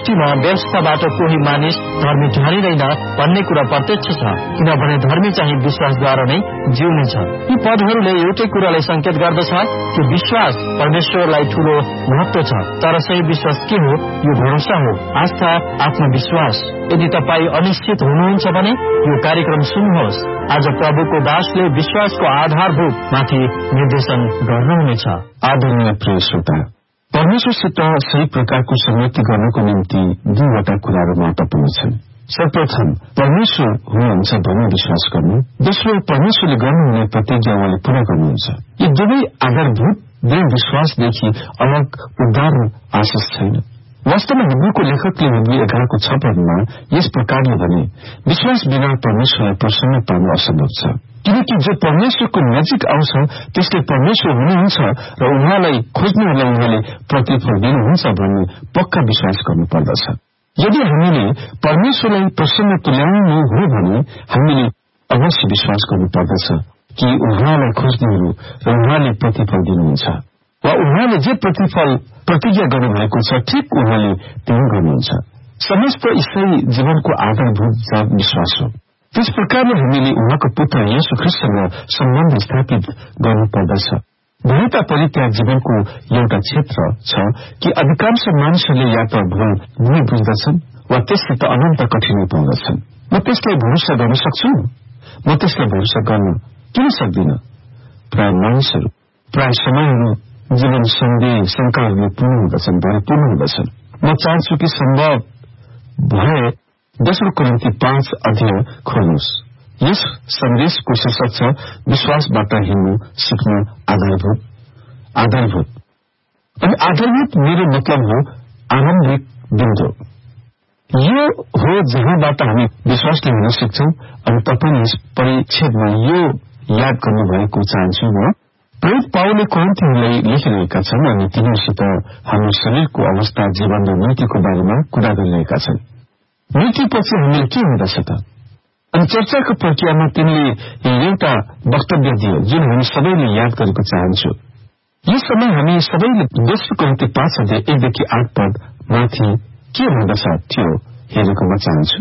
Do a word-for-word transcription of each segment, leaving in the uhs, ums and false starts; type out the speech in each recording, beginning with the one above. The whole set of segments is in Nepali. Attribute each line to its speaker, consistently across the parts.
Speaker 1: दृष्टिमा व्यवस्थाबाट कोही मानिस धर्मी ठहरिँदैन भन्ने कुरा प्रत्यक्ष छ, किनभने धर्मी चाहिँ विश्वासद्वारा नै जिउनेछ। यी पदहरूले एउटै कुरालाई संकेत गर्दछ कि विश्वास परमेश्वरलाई ठूलो महत्व छ। तर सही विश्वास के हो? यो भरोसा हो, आस्था, आत्मविश्वास। यदि तपाईँ अनिश्चित हुनुहुन्छ भने यो कार्यक्रम सुन्नुहोस्। आज प्रभुको दासले विश्वासको आधारभूत माथि निर्देशन गर्नुहुनेछ।
Speaker 2: आदरणीय प्रिय श्रोता, परमेश्वरसित सही प्रकारको संगति गर्नको निम्ति दुईवटा कुराहरू महत्वपूर्ण छन्। सर्वप्रथम परमेश्वर हुनुहुन्छ भनी विश्वास गर्नु, दोस्रो परमेश्वरले गर्नुहुने प्रतिज्ञा उहाँले पूरा गर्नुहुन्छ। यी दुवै आधारभूत दुई विश्वासदेखि अलग उद्धार र आशिष छैन। वास्तवमा हिब्रूको लेखकले हिब्रू एघारको छ पदमा यस प्रकारले भने, विश्वास बिना परमेश्वरलाई प्रसन्न पार्नु असम्भव छ, किनकि जो परमेश्वरको नजिक आउँछ त्यसले परमेश्वर हुनुहुन्छ र उहाँलाई खोज्नेहरूलाई उहाँले प्रतिफल दिनुहुन्छ भन्ने पक्का विश्वास गर्नुपर्दछ। यदि हामीले परमेश्वरलाई प्रसन्न तुल्याउनु हो भने हामीले अवश्य विश्वास गर्नुपर्दछ कि उहाँलाई खोज्नेहरू र उहाँले प्रतिफल दिनुहुन्छ वा उहाँले जे प्रतिफल प्रतिज्ञा गर्नुभएको छ ठिक उहाँले त्यही गर्नुहुन्छ। समस्त ईसाई जीवनको आधारभूत जब विश्वास हो। त्यस प्रकारले हामीले उहाँको पुत्र येशू ख्रीष्टसँग सम्बन्ध स्थापित गर्नुपर्दछ। भए तापनि त्यहाँ जीवनको एउटा क्षेत्र छ कि अधिकांश मानिसहरूले या त भूल भूल बुझ्दछन् वा त्यससित अनन्त कठिनाइ पाउँदछन्। म त्यसलाई भरोसा गर्न सक्छु, म त्यसलाई भरोसा गर्न किन सक्दिन? प्राय मानिसहरू प्राय समयहरू जीवन सन्देह शंकाहरूले पूर्ण हुँदछन्, भरिपूर्ण हुँदछन्। म चाहन्छु कि सम्भव भए दोस्रो कोरिन्थी पाँच अध्याय खोल्नुहोस्। यस सन्देशको शीर्षक छ विश्वासबाट हिँड्नु सिक्नु आधारभूत आधारभूत अनि आधारभूत मेरो मतलब हो आरम्भिक बिन्दु। यो हो जहाँबाट हामी विश्वासले हिँड्न सक्छौं। अनि तपाईले यस परिच्छेदमा यो याद गर्नुभएको चाहन्छु म। प्रेरित पाउलले कोरिन्थीहरूलाई लेखिरहेका छन् अनि तिनीहरूसित हाम्रो शरीरको अवस्था, जीवन र मृत्युको बारेमा कुरा गरिरहेका छन्। मृत्युपछि हामीले के हुँदछ त? अनि चर्चाको प्रक्रियामा तिनले एउटा वक्तव्य दियो जुन हामी सबैले याद गरेको चाहन्छु। यस समय हामी सबैले दोस्रो कोरिन्थी पाँच अध्याय एकदेखि आठ पद माथि के भन्दछ त्यो हेरेको म चाहन्छु।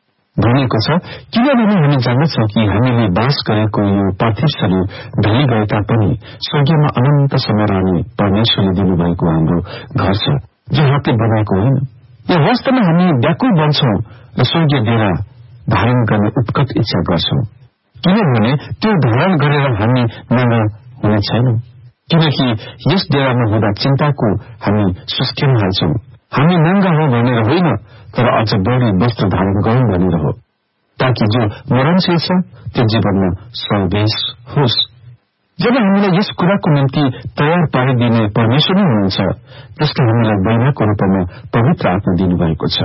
Speaker 2: भनिएको छ, किनभने हामी जान्दछौं कि हामीले बास गरेको यो पार्थिव शरीर ढली गए तापनि स्वर्गमा अनन्तसम्म रहने परमेश्वरले दिनुभएको हाम्रो घर छ, जो हातले बनाएको होइन। यहाँ वास्तवमा हामी व्याकुल बन्छौं र स्वर्गीय डेरा धारण गर्ने उत्कट इच्छा गर्छौं, किनभने त्यो धारण गरेर हामी नङ्गा हुने छैनौं। किनकि यस डेरामा हुँदा चिन्ताको हामी सुस्केमा हाल्छौं। हामी नङ्गा हो भनेर होइन, तर अझ बढी वस्त्र धारण गरौं भनेर हो, ताकि जो मरणशील छ त्यो जीवनमा सर्वेश होस्। जब हामीलाई यस कुराको निम्ति तयार पारिदिने परमेश्वर नै हुनुहुन्छ, त्यसले हामीलाई महिमाको रूपमा पवित्र आत्मा दिनुभएको छ।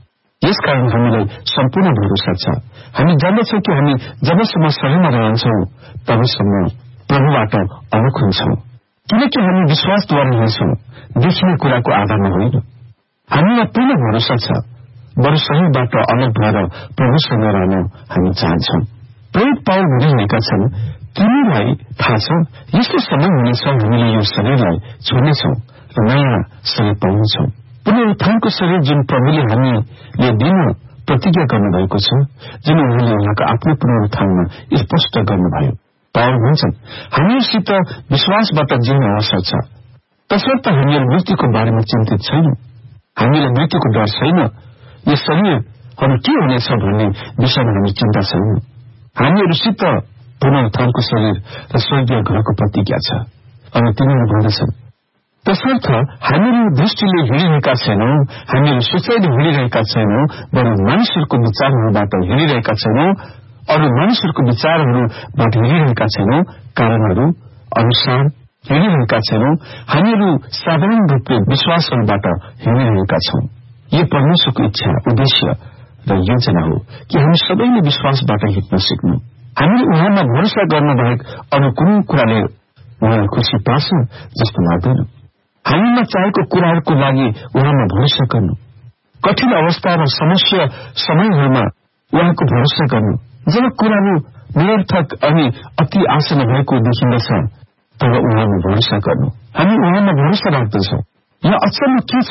Speaker 2: यसकारण हामीलाई सम्पूर्ण भरोसा छ। हामी जान्दछौं कि हामी जबसम्म शरीरमा रहन्छौं तबसम्म प्रभुबाट अलग हुन्छौं, किनकि हामी विश्वासद्वारा हिँड्छौं, देखिने कुराको आधारमा होइन। हामीमा पूर्ण भरोसा छ, बरु शरीरबाट अलग भएर प्रभुसँग रहन हामी चाहन्छौं। प्रेरित पाउल भनिरहेका छन्, तिमीलाई थाहा छ यस्तो समय हुनेछ हामीले यो शरीरलाई छोड्नेछौं र नयाँ शरीर पाउनेछौं। पुनरुत्थानको शरीर जुन प्रभुले हामीले दिनु प्रतिज्ञा गर्नुभएको छ, जुन उहाँले उहाँको आफ्नो पुनरुत्थानमा स्पष्ट गर्नुभयो। पाउल भन्छन्, हामीसित विश्वासबाट जिउन आवश्यक छ, तसर्थ हामीहरू मृत्युको बारेमा चिन्तित छैनौं। हामीलाई मृत्युको डर छैन। यो शरीरहरू के हुनेछ भन्ने विषयमा हामी चिन्ता छैन। हामीहरूसित पुनरुत्थानको शरीर र स्वर्गीय घरको प्रतिज्ञा छ। अनि तिनीहरू भन्दछन्, तसर्थ हामीहरू दृष्टिले हिँडिरहेका छैनौं, हामीहरू सोचाइले हिँडिरहेका छैनौं, बरु मानिसहरूको विचारहरूबाट हिँडिरहेका छैनौं, अरू मानिसहरूको विचारहरूबाट हिँडिरहेका छैनौं, कारणहरू अनुसार हिँडिरहेका छैनौं। हामीहरू साधारण रूपले विश्वासहरूबाट हिँडिरहेका छौं। यो परमेश्वरको इच्छा, उद्देश्य र योजना हो कि हामी सबैले विश्वासबाट हिँड्न सिक्नु। हामीले उहाँमा भरोसा गर्न बाहेक अरू कुनै कुराले उहाँलाई खुसी पार्छ जस्तो लाग्दैन। हामीमा चाहेको कुराहरूको लागि उहाँमा भरोसा गर्नु, कठिन अवस्था र समस्या समयहरूमा उहाँको भरोसा गर्नु। जब कुराहरू निरर्थक अनि अति आशा नभएको देखिन्दछ तब उहाँमा भरोसा गर्नु। हामी उहाँमा भरोसा राख्दछौं। यहाँ अचम्म के छ?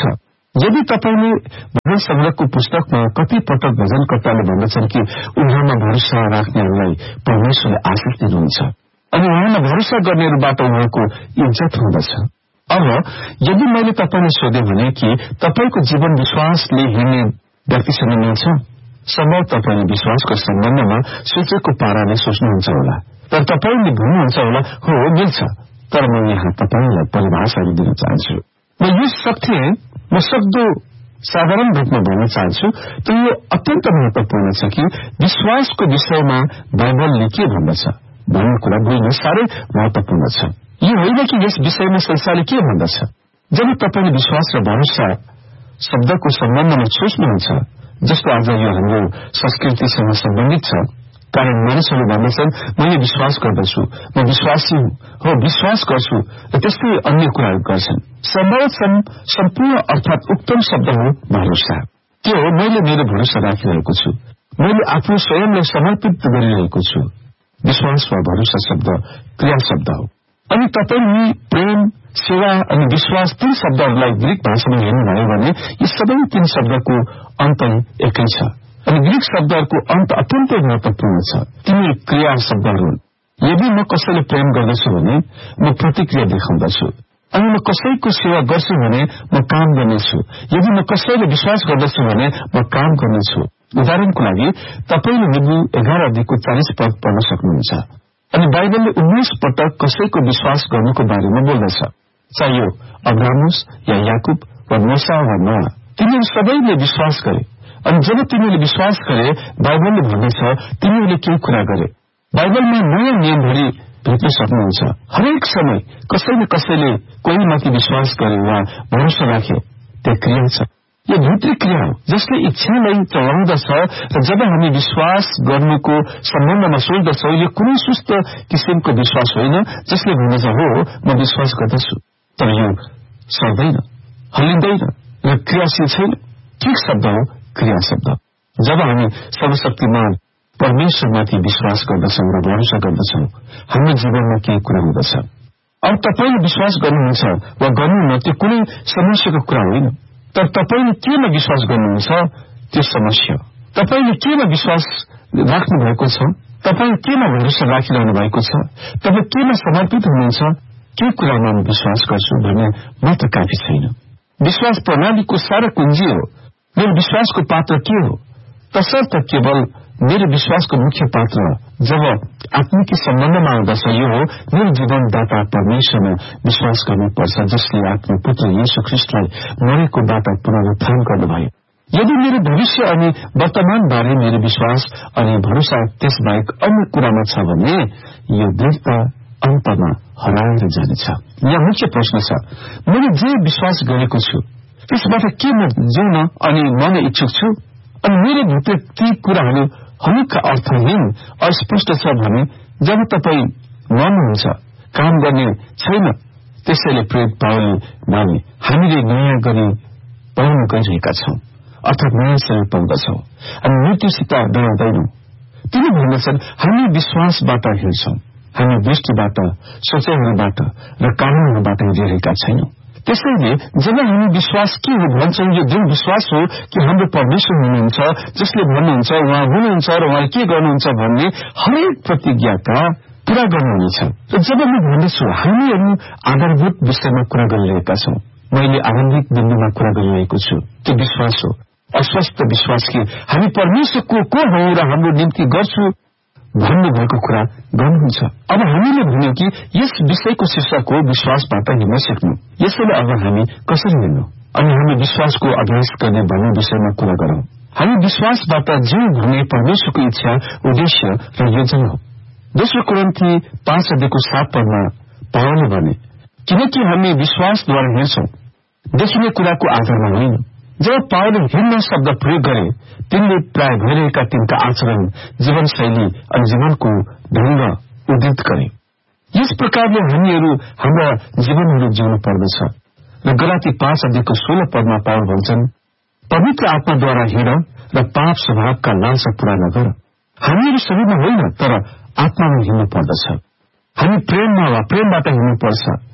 Speaker 2: यदि तपाईले भजन संग्रहको पुस्तकमा कति पटक भजनकर्ताले भन्दछन् कि उहाँमा भरोसा राख्नेहरूलाई परमेश्वरले आशिष दिनुहुन्छ अनि उहाँमा भरोसा गर्नेहरूबाट उहाँको इज्जत हुँदछ। अब यदि मैले तपाईलाई सोधे भने कि तपाईको जीवन विश्वासले हिँड्ने व्यक्तिसँग मिल्छ, सम्भव तपाईले विश्वासको सम्बन्धमा सोचेको पाराले सोच्नुहुन्छ होला, तर तपाईले भन्नुहुन्छ होला हो मिल्छ। तर म यहाँ तपाईलाई परिभाषाहरू दिन चाहन्छु। म यो सक्थे म सक्दो साधारण रूपमा भन्न चाहन्छु, तर यो अत्यन्त महत्वपूर्ण छ कि विश्वासको विषयमा बाइबलले के भन्दछ भन्ने कुरा बुझ्न साह्रै महत्वपूर्ण छ। यो होइन कि यस विषयमा संसारले के भन्दछ। जब तपाईले विश्वास र भरोसा शब्दको सम्बन्धमा सोच्नुहुन्छ, जस्तो आज यो हाम्रो संस्कृतिसँग सम्बन्धित छ, कारण मानिसहरू भन्दछन् मैले विश्वास गर्दछु, म विश्वासी हुँ, हो विश्वास गर्छु र त्यस्तै अन्य कुराहरू गर्छन्। सम्भवतः सम्पूर्ण अर्थात उत्तम शब्द हो भरोसा। त्यो मैले मेरो भरोसा राखिरहेको छु, मैले आफू स्वयंलाई समर्पित गरिरहेको छु। विश्वास वा भरोसा शब्द क्रिया शब्द हो। अनि तपाईले प्रेम, सेवा अनि विश्वास तीन शब्दहरूलाई ग्रीक भाषामा हेर्नुभयो भने यी सबै तीन शब्दको अन्त एकै छ अनि ग्रीक शब्दहरूको अन्त अत्यन्तै महत्वपूर्ण छ। तिनी क्रिया शब्दहरू हुन्। यदि म कसैले प्रेम गर्दछु भने म प्रतिक्रिया देखाउँदछु, अनि म कसैको सेवा गर्छु भने म काम गर्नेछु। यदि म कसैले विश्वास गर्दछु भने म काम गर्नेछु। उदाहरणको लागि तपाईले हिब्रू एघार अध्यायको चालिस पद पढ्न सक्नुहुन्छ। अनि बाइबलले उन्नाइस पटक कसैको विश्वास गर्नुको बारेमा बोल्दछ, चाहे यो अब्राहम या याकुब वा मूसा वा नोआ। तिनीहरू सबैले विश्वास गरे अनि जब तिनीहरूले विश्वास गरे बाइबलले भन्दछ तिनीहरूले केही कुरा गरे। बाइबलमा नयाँ नियमभरि भेट्न सक्नुहुन्छ। हरेक समय कसै न कसैले कोही माथि विश्वास गरे वा भरोसा राखे, त्यो क्रिया छ। यो भित्री क्रिया हो जसले इच्छालाई चलाउँदछ र जब हामी विश्वास गर्नुको सम्बन्धमा सोच्दछौँ यो कुनै सुस्त किसिमको विश्वास होइन जसले भन्दछ हो म विश्वास गर्दछु, तर यो सर्दैन, हल्लिँदैन र क्रियाशील छैन। ठिक शब्द हो क्रिया शब्द। जब हामी सर्वशक्तिमान परमेश्वरमाथि विश्वास गर्दछौँ र भरोसा गर्दछौँ हाम्रो जीवनमा केही कुरा हुँदछ। अब तपाईले विश्वास गर्नुहुन्छ वा गर्नुहुन्न त्यो कुनै समस्याको कुरा होइन, तर तपाईले केमा विश्वास गर्नुहुन्छ त्यो समस्या। तपाईले केमा विश्वास राख्नु भएको छ, तपाईले केमा भरोसा राखिरहनु भएको छ, तपाईँ केमा समर्पित हुनुहुन्छ, के कुरामा म विश्वास गर्छु भन्ने मात्र काफी छैन। विश्वास प्रणालीको सारा कुञ्जी हो मेरो विश्वासको पात्र के हो, तसर्थ केवल मेरो विश्वासको मुख्य पात्र जब आत्मिक सम्बन्धमा आउँदछ यो हो मेरो जीवनदाता परमेश्वरमा विश्वास गर्नुपर्छ, जसले आफ्नो पुत्र येशू ख्रीष्टलाई मरेकोबाट पुनरुत्थान गर्नुभयो। यदि मेरो भविष्य अनि वर्तमान बारे मेरो विश्वास अनि भरोसा त्यसबाहेक अन्य कुरामा छ भने यो दृढता अन्तमा हराएर जानेछ। यहाँ मुख्य प्रश्न छ, मैले जे विश्वास गरेको छु त्यसबाट के म जिउन अनि मन इच्छुक छु? अनि मेरो भित्र ती कुराहरू हलुका अर्थहीन अस्पष्ट छ भने जब तपाईँ मान्नुहुन्छ काम गर्ने छैन। त्यसैले प्रेरित पावलले भने हामीले नयाँ गरी पाउन गइरहेका छौं, अर्थात नयाँ शरीर पाउँदछौं अनि मृत्युसित डराउँदैनौं। तिनी भन्दछन् हामी विश्वासबाट हिँड्छौं, हामी दृष्टिबाट, सोचाइहरूबाट र कामहरूबाट हिँडिरहेका छैनौं। त्यसैले जब हामी विश्वास के हो भन्छौं यो दृढ विश्वास हो कि हाम्रो परमेश्वर हुनुहुन्छ जसले भन्नुहुन्छ उहाँ हुनुहुन्छ र उहाँ के गर्नुहुन्छ भन्ने हरेक प्रतिज्ञाका पूरा गर्नुहुनेछ। र जब म भन्दछु हामीहरू आधारभूत विषयमा कुरा गरिरहेका छौं, मैले आरम्भिक बिन्दुमा कुरा गरिरहेको छु, त्यो विश्वास हो। अस्वस्थ विश्वास कि हामी परमेश्वरको को हौ र हाम्रो निम्ति गर्छु भन्नुभएको कुरा गर्नुहुन्छ। अब हामीले भन्यौं कि यस विषयको शीर्षक हो विश्वासबाट हिँड्न सिक्नु। यसैले अब हामी कसरी हिँड्नु अनि हामी विश्वासको अभ्यास गर्ने भन्ने विषयमा कुरा गरौं। हामी विश्वासबाट जिउ भन्ने परमेश्वरको इच्छा, उद्देश्य र योजना हो। दोस्रो कोरिन्थी पाँच अध्यायको सात पदमा पावलले भने किनकि हामी विश्वासद्वारा हिँड्छौं, देखिने कुराको आधारमा होइन। जब पावलले हिँड्न शब्द प्रयोग गरे तिनले प्राय भइरहेका तिनका आचरण, जीवनशैली अनि जीवनको ढंग उद्धृत गरे। यस प्रकारले हामीहरू हाम्रा जीवनहरू जिउनु पर्दछ। र गलाती पाँच अध्यायको सोह्र पदमा पावल भन्छन् पवित्र आत्माद्वारा हिँड र पाप स्वभावका लालसा पूरा नगर। हामीहरू शरीरमा होइन तर आत्मामा हिँड्नु पर्दछ। हामी प्रेममा वा प्रेमबाट हिँड्नुपर्छ।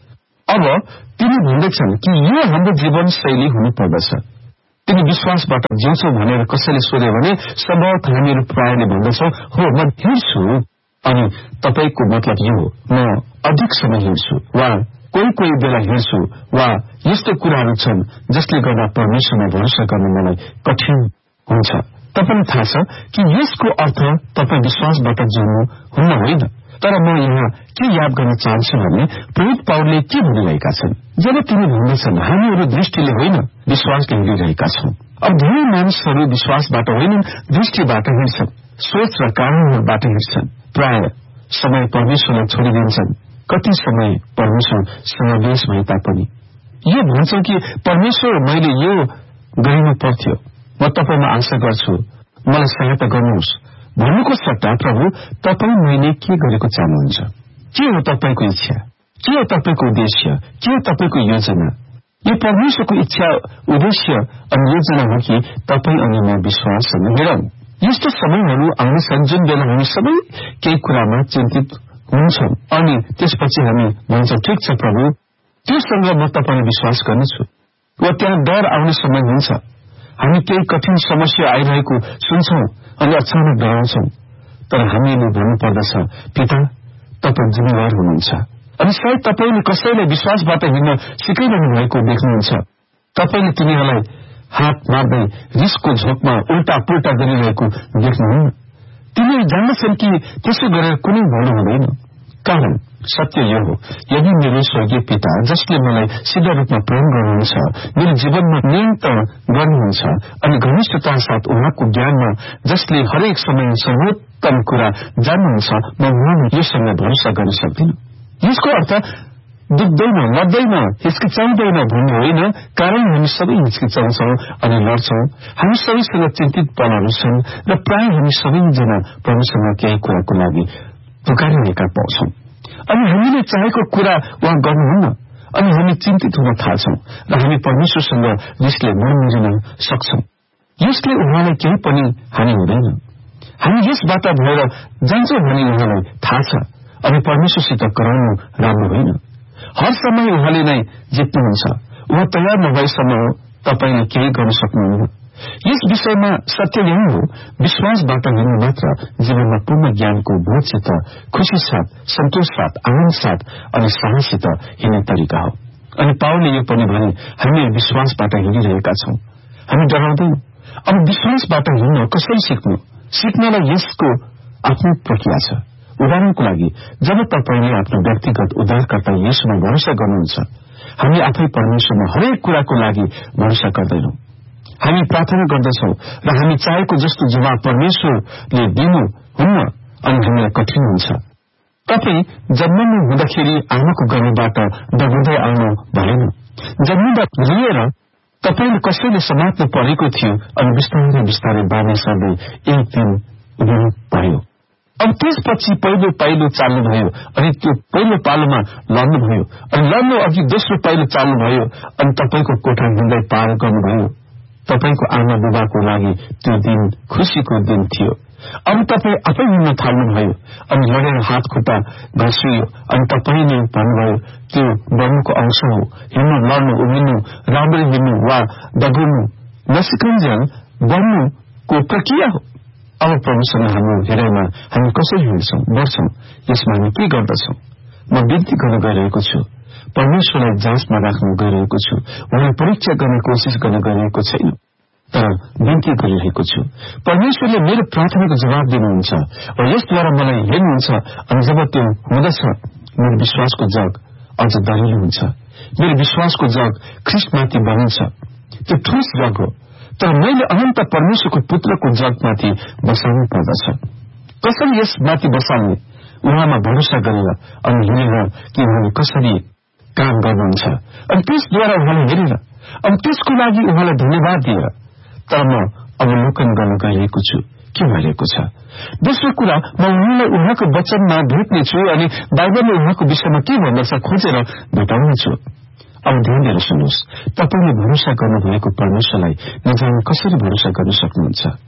Speaker 2: अब तिनी भन्दछन् कि यो हाम्रो जीवनशैली हुनुपर्दछ। तिनी विश्वासबाट जिउँछौ भनेर कसैले सोध्यो भने सम्भवतः हामीहरू प्रायले भन्दछौ, हो म हिँड्छु, अनि तपाईको मतलब यो हो म अधिक समय हिँड्छु, वा कोही कोही बेला हिँड्छु, वा यस्तो कुराहरू छन् जसले गर्दा परमेश्वरमा भरोसा गर्न मलाई कठिन हुन्छ। तपाईलाई थाहा छ कि यसको अर्थ तपाईँ विश्वासबाट जिउनु हुन्न होइन। तर म यहाँ के याद गर्न चाहन्छु भने प्रेरित पाउलले के भनिरहेका छन् जब तिनी भन्दछन् हामीहरू दृष्टिले होइन विश्वासले हिँडिरहेका छौं। अब धेरै मानिसहरू विश्वासबाट होइन दृष्टिबाट हिँड्छन्, सोच र कारणहरूबाट हिँड्छन्, प्राय समय परमेश्वरलाई छोडिदिन्छन्। कति समय परमेश्वर समावेश भए तापनि यो भन्छौ कि परमेश्वर मैले यो गरिनु पर्थ्यो, म तपाईमा आशा गर्छु मलाई सहायता गर्नुहोस् भन्नुको सट्टा प्रभु तपाई मैले के गरेको चाहनुहुन्छ, के हो तपाईको इच्छा, के हो तपाईको उद्देश्य, के हो तपाईको योजना। यो परमेश्वरको इच्छा उद्देश्य अनि योजना हो कि तपाई अनि म विश्वाससँग मिलाउँ। यस्तो समयहरू आउनेछन् जुन बेला हामी सबै केही कुरामा चिन्तित हुन्छौं अनि त्यसपछि हामी भन्छौं ठिक छ प्रभु त्योसँग म तपाईलाई विश्वास गर्नेछु, वा त्यहाँ डर आउने समय हुन्छ। हामी केही कठिन समस्या आइरहेको सुन्छौं अनि अचानक डराउँछौं, तर हामीले भन्नुपर्दछ पिता तपाईँ जिम्मेवार हुनुहुन्छ अनि सायद तपाईले कसैलाई विश्वासबाट हिँड्न सिकाइरहनु भएको देख्नुहुन्छ। तपाईले तिनीहरूलाई हात मार्दै रिसको झोकमा उल्टा पुल्टा गरिरहेको देख्नुहुन्न। तिनीहरू जान्दछन् कि त्यसो गरेर कुनै भलो हुँदैन। कारण सत्य यो हो, यदि मेरो स्वर्गीय पिता जसले मलाई सिधा रूपमा प्रेम गर्नुहुन्छ, मेरो जीवनमा नियन्त्रण गर्नुहुन्छ अनि घनिष्ठता साथ उहाँको ज्ञानमा जसले हरेक समय सर्वोत्तम कुरा जान्नुहुन्छ, म उहाँमा योसँग भरोसा गर्न सक्दिन। यसको अर्थ दुख्दैन, लड्दैन, हिचकिचाउँदैन भन्ने होइन, कारण हामी सबै हिचकिचाउँछौं अनि लड्छौं। हामी सबैसँग चिन्तित पलहरू छन् र प्राय हामी सबैजना परमेश्वरमा केही कुराको लागि पुकारिरहेका पाउँछौं अनि हामीले चाहेको कुरा उहाँ गर्नुहुन्न अनि हामी चिन्तित हुन थाल्छौं र हामी परमेश्वरसँग रिसले मर्मरिन सक्छौं। यसले उहाँलाई केही पनि हानि हुँदैन। हामी यसबाट भएर जान्छौं भने उहाँलाई थाहा छ अनि परमेश्वरसित कराउनु राम्रो होइन। हर समय उहाँले नै जित्नुहुन्छ। उहाँ तयार नभएसम्म तपाईले केही गर्न सक्नुहुन्न। यस विषयमा सत्य यही हो, विश्वासबाट हिँड्नु मात्र जीवनमा पूर्ण ज्ञानको बोधसित, खुशी साथ, सन्तोष साथ, आनन्द साथ अनि साहससित हिँड्ने तरिका हो। अनि पाउलले यो पनि भने हामी विश्वासबाट हिँडिरहेका छौं, हामी डराउँदैनौं। अब विश्वासबाट हिँड्न कसरी सिक्नु? सिक्नलाई यसको आफ्नो प्रक्रिया छ। उदाहरणको लागि जब तपाईले आफ्नो व्यक्तिगत उद्धारकर्ता येशूमा भरोसा गर्नुहुन्छ, हामी आफै परमेश्वरमा हरेक कुराको लागि भरोसा गर्दैनौं। हामी प्रार्थना गर्दछौं र हामी चाहेको जस्तो जवाब परमेश्वरले दिनु हुन्न अनि हामीलाई कठिन हुन्छ। तपाई जन्मनु हुँदाखेरि आमाको गर्भबाट डगुँदै आउनु भएन। जन्मिँदा लिएर तपाईले कसैले समात्नु परेको थियो अनि बिस्तारै बिस्तारै बाँड्ने सर्दै एक दिन उभिनु भयो। अब त्यसपछि पहिलो पाइलो चाल्नुभयो अनि त्यो पहिलो पालोमा लड्नुभयो अनि लड्नु अघि दोस्रो पाइलो चाल्नुभयो अनि तपाईको कोठा हिँड्दै पार गर्नुभयो। तपाईको आमा बुबाको लागि त्यो दिन खुशीको दिन थियो। अब तपाई आफै हिँड्न थाल्नुभयो अनि लडेर हात खुट्टा घसियो अनि तपाईले भन्नुभयो त्यो बढ्नुको अंश हो। हिँड्नु, लड्नु, उभिनु, राम्ररी हिँड्नु वा डगुर्नु नसिकन्जेल बढ्नुको प्रक्रिया हो। अब प्रभुसँग हाम्रो हृदयमा हामी कसरी हिँड्छौं, बढ्छौं, यसमा हामी के गर्दछौं? म विन्ती गर्न गइरहेको छु, परमेश्वरलाई जाँचमा राख्न गइरहेको छु, उहाँलाई परीक्षा गर्ने कोसिस गर्न गइरहेको छैन, तर विन्ती गरिरहेको छु। परमेश्वरले मेरो प्रार्थनाको जवाब दिनुहुन्छ र यसद्वारा मलाई हेर्नुहुन्छ अनि जब त्यो हुँदछ मेरो विश्वासको जग अझ दरिलो हुन्छ। मेरो विश्वासको जग ख्रिस्टमाथि बनिन्छ। त्यो ठोस जग हो, तर मैले अनन्त परमेश्वरको पुत्रको जगमाथि बसाउनु पर्दछ। कसरी यसमाथि बसाउने? उहाँमा भरोसा गरेर अनि हिँडेर कि उहाँले कसरी काम गर्नुहुन्छ अनि त्यसद्वारा उहाँले हेरेर अनि त्यसको लागि उहाँलाई धन्यवाद दिएर। तर म अवलोकन गर्न गइरहेको छु के भइरहेको छ। दोस्रो कुरा, म उहाँलाई उहाँको वचनमा भेट्नेछु अनि बाइबलले उहाँको विषयमा के भन्दछ खोजेर भेटाउनेछु। अब ध्यान दिएर सुन्नुहोस्, तपाईले भरोसा गर्नुभएको परमेश्वरलाई नजानी कसरी भरोसा गर्न सक्नुहुन्छ?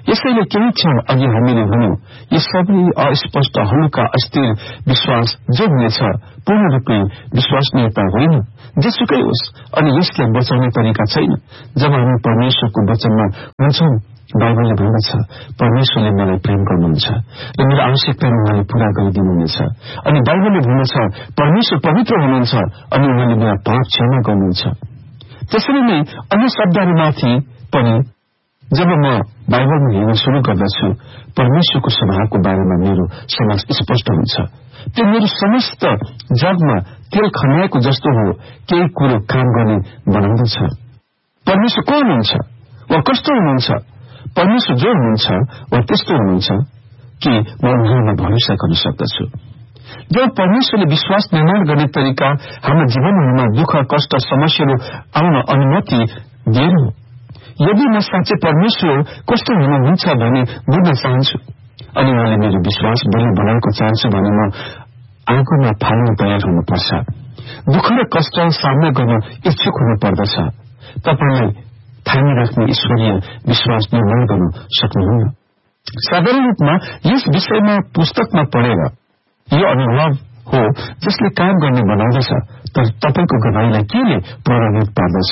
Speaker 2: यसैले केही क्षण अघि हामीले भन्यौं, यो सबै अस्पष्ट, हलुका, अस्थिर विश्वास जो हुनेछ पूर्ण रूपले विश्वसनीयता होइन, जेसुकै होस्, अनि यसले बचाउने तरिका छैन। जब हामी परमेश्वरको वचनमा हुन्छौं, बाइबलले भन्दछ परमेश्वरले मलाई प्रेम गर्नुहुन्छ र मेरो आवश्यकताहरू उहाँले पूरा गरिदिनुहुनेछ। अनि बाइबलले भन्दछ परमेश्वर पवित्र हुनुहुन्छ अनि उहाँले मेरा पाप क्षमा गर्नुहुन्छ। त्यसरी नै अन्य शब्दहरूमाथि पनि जब म बाइबलमा हेर्न शुरू गर्दछु, परमेश्वरको स्वभावको बारेमा मेरो समझ स्पष्ट हुन्छ। त्यो मेरो समस्त जगमा तेल खन्याएको जस्तो हो, केही कुरो काम गर्ने बनाउँदछ। परमेश्वर को हुनुहुन्छ वा कस्तो हुनुहुन्छ? परमेश्वर जो हुनुहुन्छ वा त्यस्तो हुनुहुन्छ कि म उहाँमा भरोसा गर्न सक्दछु। जब परमेश्वरले विश्वास निर्माण गर्ने तरिका हाम्रो जीवनहरूमा दुःख, कष्ट, समस्याहरू आउन अनुमति दिएर हो। यदि म साँच्चै परमेश्वर कस्तो हुनुहुन्छ भने बुझ्न चाहन्छु अनि उहाँले मेरो विश्वास बलियो बनाउन चाहन्छु भने म आगोमा फाल्न तयार हुनुपर्छ। दुःख र कष्ट सामना गर्न इच्छुक हुनु पर्दछ। तपाईलाई थामी राख्ने ईश्वरीय विश्वास निर्माण गर्न सक्नुहुन्न। साधारण रूपमा यस विषयमा पुस्तकमा पढेर यो अनुभव हो जसले काम गर्ने बनाउँदछ, तर तपाईको गवाईलाई केले प्रभावित पार्दछ?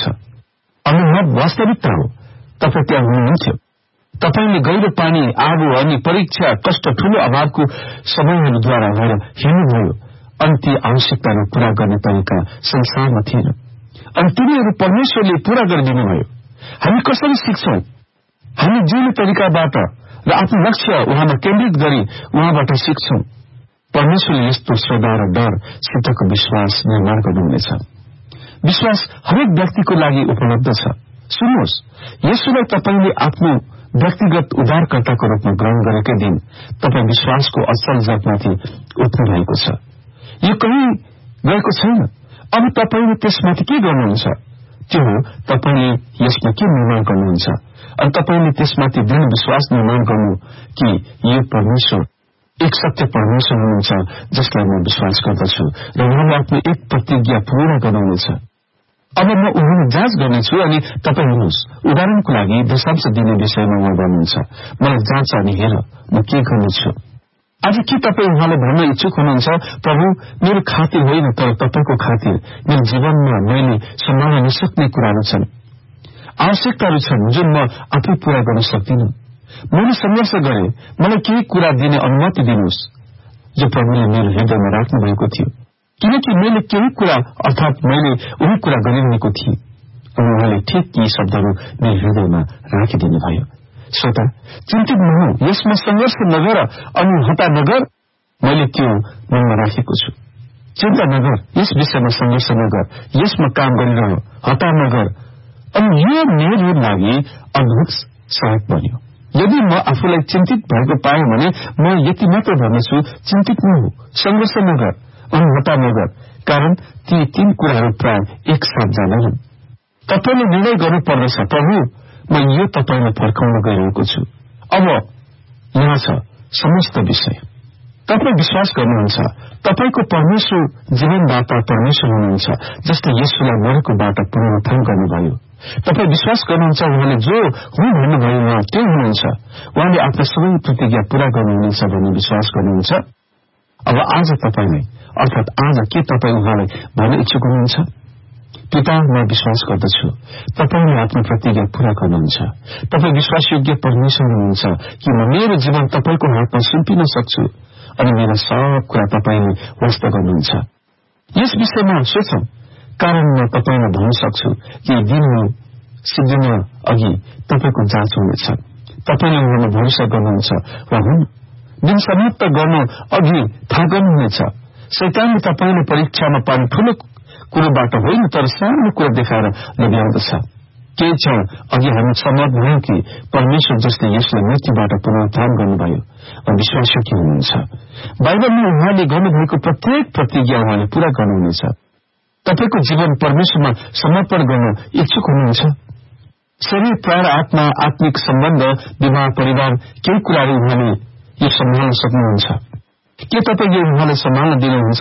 Speaker 2: अनुभव वास्तविकता हो। तपाईँ त्यहाँ हुनुहुन्थ्यो। तपाईले गहिरो पानी, आगो अनि परीक्षा, कष्ट, ठूलो अभावको समयहरूद्वारा गएर हिँड्नुभयो अनि ती आवश्यकताहरू पूरा गर्ने तरिका संसारमा थिएन अनि तिनीहरू परमेश्वरले पूरा गरिदिनुभयो। हामी कसरी सिक्छौं? हामी जिउने तरिकाबाट र आफ्नो लक्ष्य उहाँमा केन्द्रित गरी उहाँबाट सिक्छौं। परमेश्वरले यस्तो श्रद्धा र डर सिद्धको विश्वास निर्माण गर्नुहुनेछ। विश्वास हरेक व्यक्तिको लागि उपलब्ध छ। सुन्नुहोस्, यसुलाई तपाईले आफ्नो व्यक्तिगत उद्धारकर्ताको रूपमा ग्रहण गरेकै दिन तपाईँ विश्वासको असल जगमाथि उठ्नु भएको छ। यो कहीँ गएको छैन। अब तपाईले त्यसमाथि के गर्नुहुन्छ? त्यो हो तपाईले यसमा के निर्माण गर्नुहुन्छ अनि तपाईले त्यसमाथि दृढ विश्वास निर्माण गर्नु कि यो परमेश्वर एक सत्य परमेश्वर हुनुहुन्छ जसलाई म विश्वास गर्दछु र उहाँले आफ्नो एक प्रतिज्ञा पूरा गर्नुहुनेछ। अब म उहाँलाई जाँच गर्नेछु अनि तपाईँ हुनुहोस्। उदाहरणको लागि दशांश दिने विषयमा उहाँ गर्नुहुन्छ, मलाई जाँच अनि हेर म के गर्नेछु। आज के तपाईँ उहाँलाई भन्न इच्छुक हुनुहुन्छ, प्रभु मेरो खातिर होइन तर तपाईको खातिर मेरो जीवनमा मैले सम्हाल्न नसक्ने कुराहरू छन्, आवश्यकताहरू छन् जुन म आफै पूरा गर्न सक्दिनँ। मैले संघर्ष गरे, मलाई केही कुरा दिने अनुमति दिनुहोस् जो प्रभुले मेरो हृदयमा राख्नु भएको थियो, किनकि मैले केही कुरा अर्थात मैले उही कुरा गरिरहेको थिएँ अनि उहाँले ठिक यी शब्दहरू मेरो हृदयमा राखिदिनु भयो। श्रोता, चिन्तित नहौ, यसमा संघर्ष नगर अनि हता नगर, मैले त्यो मनमा राखेको छु। चिन्ता नगर, यस विषयमा संघर्ष नगर, यसमा काम गरिरह, हता नगर। अनि यो मेरो लागि अद्भुत सहायक बन्यो। यदि म आफूलाई चिन्तित भएको पाएँ भने म यति मात्र भन्दछु, चिन्तित नहो, संघर्ष नगर अनि हता नगर, कारण ती तीन कुराहरू प्राय एकसाथ जाँदैनन्। तपाईले निर्णय गर्नु पर्दछ, प्रभु म यो तपाईलाई फर्काउन गइरहेको छु। अब यहाँ छ समस्त विषय। तपाईँ विश्वास गर्नुहुन्छ तपाईको परमेश्वर जीवनदाता परमेश्वर हुनुहुन्छ जसले यसुलाई मरेकोबाट पुनरुत्थान गर्नुभयो। तपाईँ विश्वास गर्नुहुन्छ उहाँले जो हुँ भन्नुभयो उहाँ त्यो हुनुहुन्छ, उहाँले आफ्नो सबै प्रतिज्ञा पूरा गर्नुहुनेछ भन्ने विश्वास गर्नुहुन्छ। अब आज तपाईलाई अर्थात आज के तपाईँ उहाँलाई भन्न इच्छुक हुनुहुन्छ? पिता, म विश्वास गर्दछु तपाईले आफ्नो प्रतिज्ञा पूरा गर्नुहुन्छ। तपाईँ विश्वासयोग्य परमेश्वर हुनुहुन्छ कि म मेरो जीवन तपाईको हातमा सुम्पिन सक्छु अनि मेरा सब कुरा तपाईले वास्ता गर्नुहुन्छ। यस विषयमा सोचौं, कारण म तपाईलाई भन्न सक्छु कि दिनहरू सिद्धिन अघि तपाईको जाँच हुनेछ। तपाईले उहाँमा भरोसा गर्नुहुन्छ वा हुन्। दिन समाप्त गर्नु अघि थाहा गर्नुहुनेछ। शैतानले तपाईले परीक्षामा पार्ने ठूलो कुरोबाट होइन तर सानो कुरो देखाएर लग्याउँदछ। केही क्षण अघि हामी सम्मत भयौं कि परमेश्वर जसले यसलाई मृत्युबाट पुनरुत्थान गर्नुभयो वा विश्वासयोग्य हुनुहुन्छ। बाइबलमा उहाँले गर्नुभएको प्रत्येक प्रतिज्ञा उहाँले पूरा गर्नुहुनेछ। तपाईको जीवन परमेश्वरमा समर्पण गर्न इच्छुक हुनुहुन्छ? शरीर, प्राण, आत्मा, आत्मिक सम्बन्ध, विवाह, परिवार, केही कुराहरू उहाँले यो सम्हाल्न सक्नुहुन्छ। के तपाईँ यो उहाँलाई सम्हाल्न दिनुहुन्छ?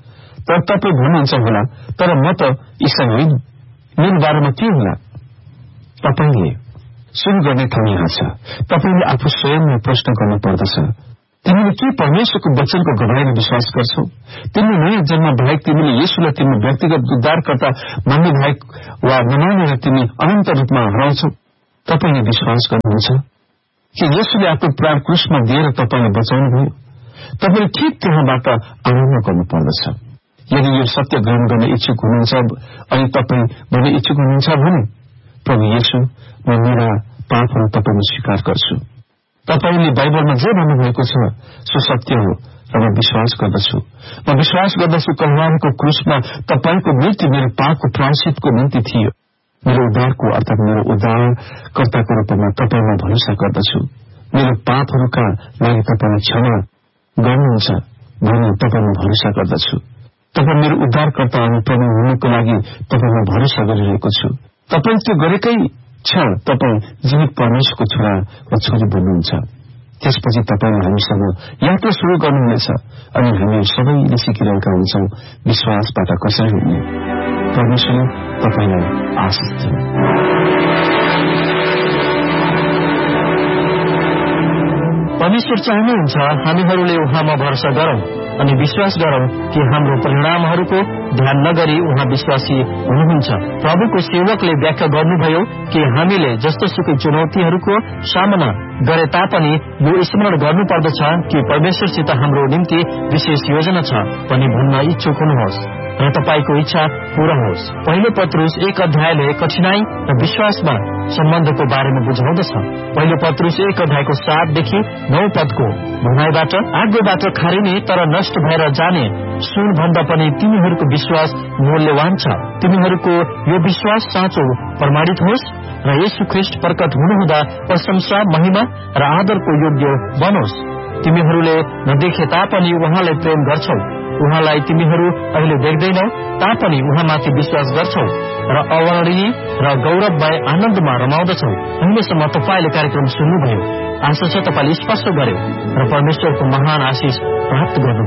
Speaker 2: तर तपाईँ भन्नुहुन्छ होला, तर म त ईसाई होइन, मेरो बारेमा के होला? तपाईले सुरु गर्ने ठाउँ यहाँ छ। तपाईले आफू स्वयंलाई प्रश्न गर्नु पर्दछ, तिमीले के परमेश्वरको वचनको गवाईमा विश्वास गर्छौ? तिमीले नयाँ जन्म बाहेक तिमीले येशूलाई तिम्रो व्यक्तिगत उद्धारकर्ता मान्नु बाहेक वा नमानेर तिमी अनन्त रूपमा हराउँछौ? तपाईले विश्वास गर्नुहुन्छ कि येशूले आफ्नो प्राण क्रुसमा दिएर तपाईलाई बचाउनुभयो? तपाईले ठिक त्यहाँबाट आरम्भ गर्नु पर्दछ। यदि यो सत्य ग्रहण गर्ने इच्छुक हुनुहुन्छ अनि तपाईँ भन्ने इच्छुक हुनुहुन्छ भने, प्रभु येशू, म मेरा पापहरू तपाईमा स्वीकार गर्छु। तपाईले बाइबलमा जे भन्नुभएको छ सो सत्य हो र म विश्वास गर्दछु। म विश्वास गर्दछु कलवारको क्रुसमा तपाईको मृत्यु मेरो पापको प्रायश्चितको निम्ति थियो। मेरो उद्धारको अर्थात मेरो उद्धारकर्ताको रूपमा तपाईमा भरोसा गर्दछु। मेरो पापहरूका लागि तपाईले क्षमा गर्नुहुन्छ भनी तपाईमा भरोसा गर्दछु। तपाईँ मेरो उद्धारकर्ता अनि प्रभु हुनुको लागि तपाईमा भरोसा गरिरहेको छु। तपाईँ त्यो गरेकै क्षण तपाईँ जीवित परमेश्वरको छोरा वा छोरी बन्नुहुन्छ। त्यसपछि तपाईँ हामीसँग यात्रा शुरू गर्नुहुनेछ अनि हामी सबैले सिकिरहेका हुन्छौं विश्वासबाट कसरी हुने। परमेश्वरले तपाईलाई आशीष दिनु।
Speaker 1: परमेश्वर चाहनुहुन्छ हामीहरूले उहाँमा भरोसा गरौं अनि विश्वास गरौं कि हाम्रो परिणामहरूको ध्यान नगरी उहाँ विश्वासी हुनुहुन्छ। प्रभुको सेवकले व्याख्या गर्नुभयो कि हामीले जस्तोसुकै चुनौतीहरूको सामना गरे तापनि यो स्मरण गर्नुपर्दछ कि परमेश्वरसित हाम्रो निम्ति विशेष योजना छ भनी भन्न इच्छुक हुनुहोस् र तपाईको इच्छा पूरा होस्। पहिलो पत्रुस एक अध्यायले कठिनाई र विश्वासमा सम्बन्धको बारेमा बुझाउँदछ। पहिलो पत्रुस एक अध्यायको सातदेखि नौ पदको भनाइबाट, आगोबाट खारिने तर नष्ट भएर जाने सुन भन्दा पनि तिमीहरूको विश्वास मूल्यवान छ। तिमीहरूको यो विश्वास साँचो प्रमाणित होस् र येशू ख्रीष्ट प्रकट हुनुहुँदा प्रशंसा, महिमा र आदरको योग्य बनोस्। तिमीहरूले नदेखे तापनि उहाँलाई प्रेम गर्छौ, उहाँलाई तिमीहरू अहिले देख्दैनौ तापनि उहाँमाथि विश्वास गर्छौ र अवर्णनीय र गौरवमय आनन्दमा रमाउँदछौ। अहिलेसम्म तपाईले कार्यक्रम सुन्नुभयो। आशा छ तपाईले स्पष्ट गर्यो र परमेश्वरको महान आशीष प्राप्त गर्नु